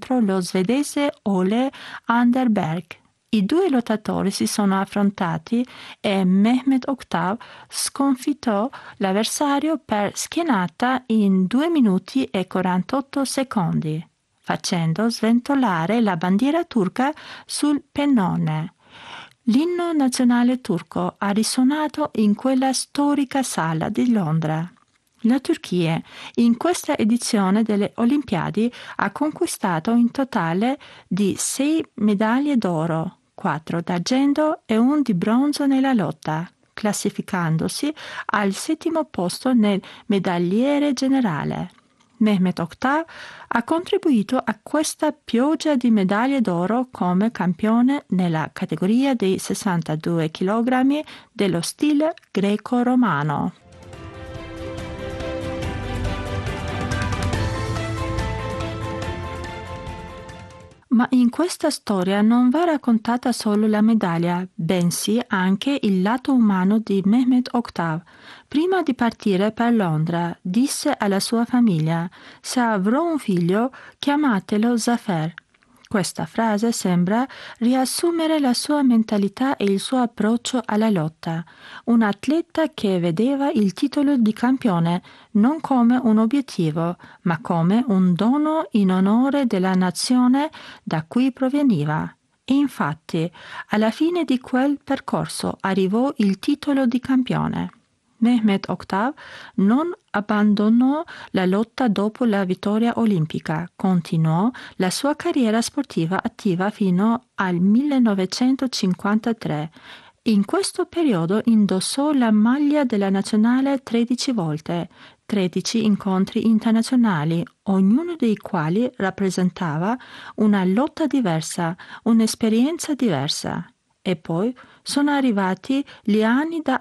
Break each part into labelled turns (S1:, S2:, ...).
S1: contro lo svedese Ole Anderberg. I due lottatori si sono affrontati e Mehmet Oktav sconfittò l'avversario per schienata in 2 minuti e 48 secondi, facendo sventolare la bandiera turca sul pennone. L'inno nazionale turco ha risuonato in quella storica sala di Londra. La Turchia, in questa edizione delle Olimpiadi, ha conquistato in totale di 6 medaglie d'oro, 4 d'argento e 1 di bronzo nella lotta, classificandosi al 7° posto nel medagliere generale. Mehmet Oktav ha contribuito a questa pioggia di medaglie d'oro come campione nella categoria dei 62 kg dello stile greco-romano. Ma in questa storia non va raccontata solo la medaglia, bensì anche il lato umano di Mehmet Oktav. Prima di partire per Londra, disse alla sua famiglia: «Se avrò un figlio, chiamatelo Zafer». Questa frase sembra riassumere la sua mentalità e il suo approccio alla lotta. Un atleta che vedeva il titolo di campione non come un obiettivo, ma come un dono in onore della nazione da cui proveniva. E infatti, alla fine di quel percorso arrivò il titolo di campione. Mehmet Oktav non abbandonò la lotta dopo la vittoria olimpica, continuò la sua carriera sportiva attiva fino al 1953. In questo periodo indossò la maglia della nazionale 13 volte, 13 incontri internazionali, ognuno dei quali rappresentava una lotta diversa, un'esperienza diversa. E poi sono arrivati gli anni da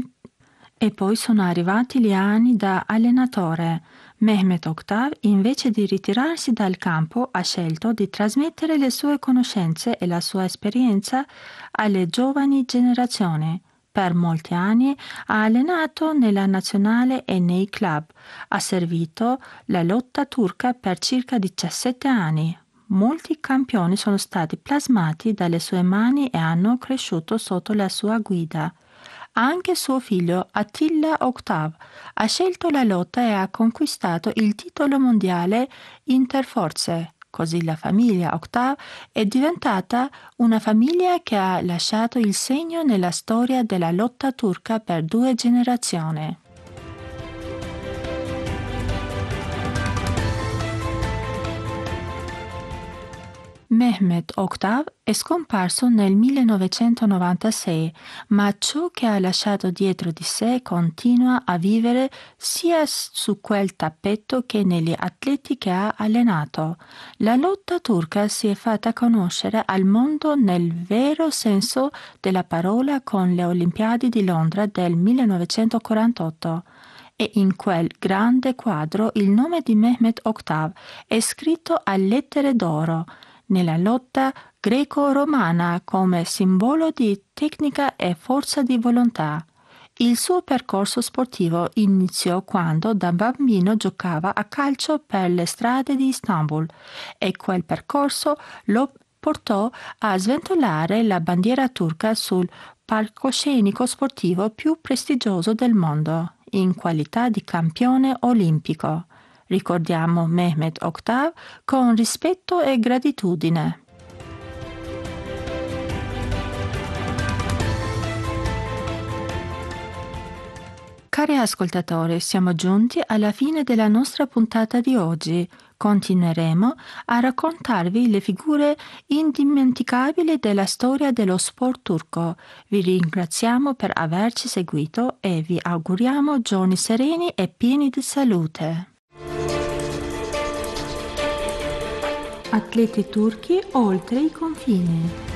S1: allenatore. Mehmet Oktav, invece di ritirarsi dal campo, ha scelto di trasmettere le sue conoscenze e la sua esperienza alle giovani generazioni. Per molti anni ha allenato nella nazionale e nei club. Ha servito la lotta turca per circa 17 anni. Molti campioni sono stati plasmati dalle sue mani e hanno cresciuto sotto la sua guida. Anche suo figlio Attila Oktav ha scelto la lotta e ha conquistato il titolo mondiale interforze. Così la famiglia Oktav è diventata una famiglia che ha lasciato il segno nella storia della lotta turca per 2 generazioni. Mehmet Oktav è scomparso nel 1996, ma ciò che ha lasciato dietro di sé continua a vivere sia su quel tappeto che negli atleti che ha allenato. La lotta turca si è fatta conoscere al mondo nel vero senso della parola con le Olimpiadi di Londra del 1948. E in quel grande quadro il nome di Mehmet Oktav è scritto a lettere d'oro nella lotta greco-romana come simbolo di tecnica e forza di volontà. Il suo percorso sportivo iniziò quando da bambino giocava a calcio per le strade di Istanbul e quel percorso lo portò a sventolare la bandiera turca sul palcoscenico sportivo più prestigioso del mondo, in qualità di campione olimpico. Ricordiamo Mehmet Oktav con rispetto e gratitudine. Cari ascoltatori, siamo giunti alla fine della nostra puntata di oggi. Continueremo a raccontarvi le figure indimenticabili della storia dello sport turco. Vi ringraziamo per averci seguito e vi auguriamo giorni sereni e pieni di salute. Atleti turchi oltre i confini.